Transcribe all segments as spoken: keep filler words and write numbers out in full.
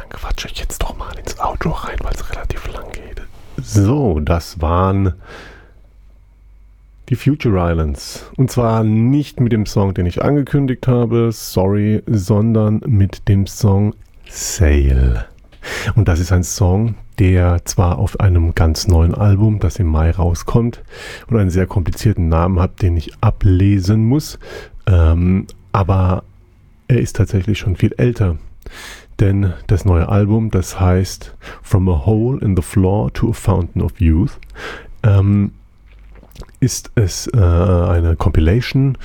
dann quatsche ich jetzt doch mal ins Outro rein, weil es relativ lang geht. So, das waren die Future Islands. Und zwar nicht mit dem Song, den ich angekündigt habe, sorry, sondern mit dem Song Sail. Und das ist ein Song, der zwar auf einem ganz neuen Album, das im Mai rauskommt, und einen sehr komplizierten Namen hat, den ich ablesen muss, ähm, aber er ist tatsächlich schon viel älter. Denn das neue Album, das heißt From a Hole in the Floor to a Fountain of Youth, ähm, ist es äh, eine Compilation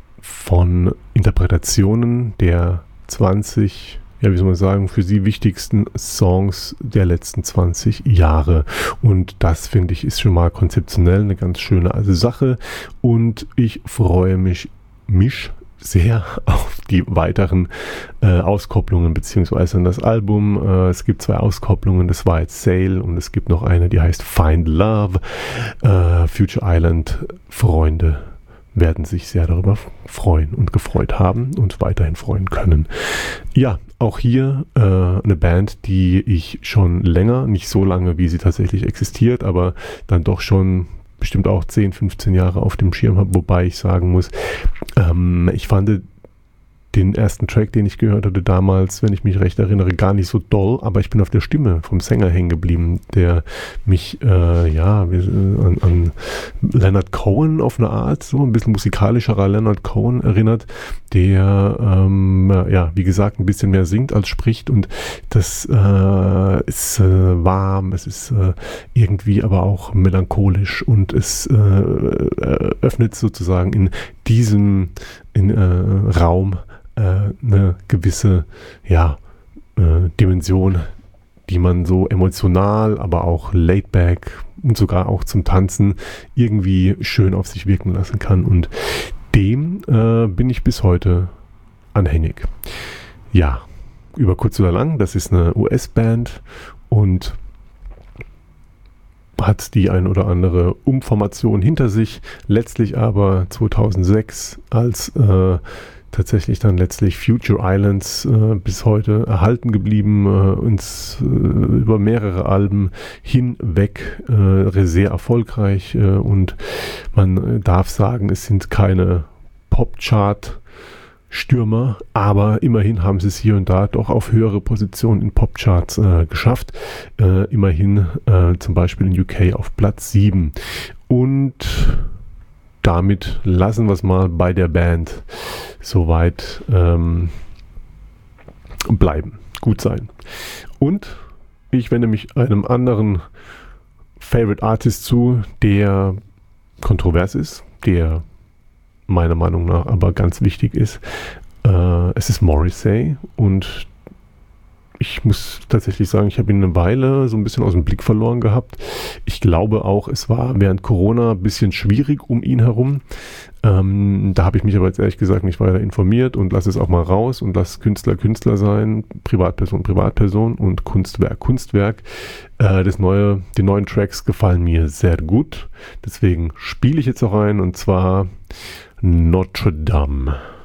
von Interpretationen der zwanzig, ja wie soll man sagen, für sie wichtigsten Songs der letzten zwanzig Jahre. Und das, finde ich, ist schon mal konzeptionell eine ganz schöne Sache. Und ich freue mich, mich sehr auf die weiteren äh, Auskopplungen beziehungsweise das Album. Äh, es gibt zwei Auskopplungen, das war jetzt Sail und es gibt noch eine, die heißt Find Love. Äh, Future Island Freunde werden sich sehr darüber freuen und gefreut haben und weiterhin freuen können. Ja, auch hier äh, eine Band, die ich schon länger, nicht so lange, wie sie tatsächlich existiert, aber dann doch schon bestimmt auch zehn, fünfzehn Jahre auf dem Schirm habe, wobei ich sagen muss, ähm, ich fand den ersten Track, den ich gehört hatte damals, wenn ich mich recht erinnere, gar nicht so doll, aber ich bin auf der Stimme vom Sänger hängen geblieben, der mich äh, ja an, an Leonard Cohen auf eine Art, so ein bisschen musikalischerer Leonard Cohen erinnert, der ähm, ja, wie gesagt, ein bisschen mehr singt als spricht und das äh, ist äh, warm, es ist äh, irgendwie aber auch melancholisch und es äh, öffnet sozusagen in diesem in, äh, Raum eine gewisse ja, äh, Dimension, die man so emotional, aber auch laid back und sogar auch zum Tanzen irgendwie schön auf sich wirken lassen kann. Und dem äh, bin ich bis heute anhängig. Ja, über kurz oder lang, das ist eine U S-Band und hat die ein oder andere Umformation hinter sich, letztlich aber zweitausendsechs als äh, tatsächlich dann letztlich Future Islands äh, bis heute erhalten geblieben, äh, uns äh, über mehrere Alben hinweg äh, sehr erfolgreich äh, und man darf sagen, es sind keine Popchart-Stürmer, aber immerhin haben sie es hier und da doch auf höhere Positionen in Popcharts äh, geschafft, äh, immerhin äh, zum Beispiel in U K auf Platz sieben und damit lassen wir es mal bei der Band soweit ähm, bleiben, gut sein. Und ich wende mich einem anderen Favorite Artist zu, der kontrovers ist, der meiner Meinung nach aber ganz wichtig ist. Äh, es ist Morrissey und ich muss tatsächlich sagen, ich habe ihn eine Weile so ein bisschen aus dem Blick verloren gehabt. Ich glaube auch, es war während Corona ein bisschen schwierig um ihn herum. Ähm, da habe ich mich aber jetzt ehrlich gesagt nicht weiter informiert und lasse es auch mal raus und lasse Künstler Künstler sein, Privatperson Privatperson und Kunstwerk Kunstwerk. Äh, das neue, die neuen Tracks gefallen mir sehr gut. Deswegen spiele ich jetzt auch rein und zwar Notre Dame.